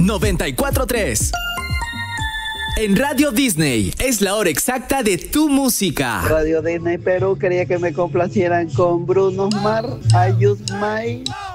94.3. En Radio Disney es la hora exacta de tu música. Radio Disney Perú quería que me complacieran con Bruno Mars, I Use My